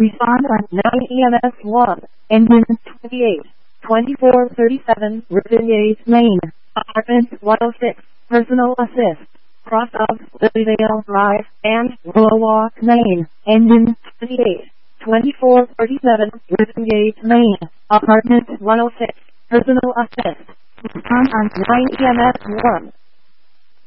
Respond on 9 EMS 1, engine 28, 2437, Ribbon Gate, Maine, apartment 106, personal assist, cross of Lilyvale Drive, and Willow Walk, Maine, engine 28, 2437, Ribbon Gate, Maine, apartment 106, personal assist. Respond on 9 EMS 1.